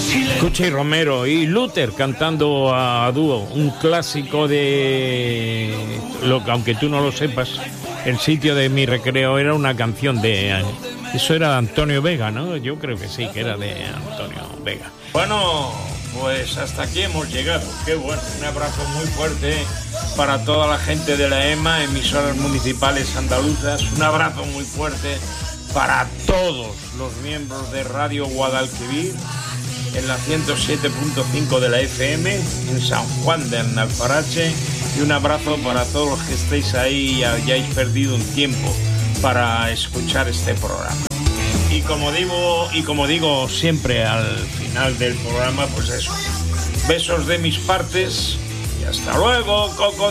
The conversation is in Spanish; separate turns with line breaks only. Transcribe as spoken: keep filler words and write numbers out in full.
Cuchi Romero y Luther cantando a dúo, un clásico de lo que, aunque tú no lo sepas, El sitio de mi recreo era una canción de, eso era de Antonio Vega, ¿no? Yo creo que sí, que era de Antonio Vega. Bueno, pues hasta aquí hemos llegado. Qué bueno, un abrazo muy fuerte para toda la gente de la E M A, emisoras municipales andaluzas. Un abrazo muy fuerte para todos los miembros de Radio Guadalquivir en la ciento siete punto cinco de la F M en San Juan de Alfarache, y un abrazo para todos los que estéis ahí y hayáis perdido un tiempo para escuchar este programa. Y como digo, y como digo siempre al final del programa, pues eso, besos de mis partes y hasta luego, Coco.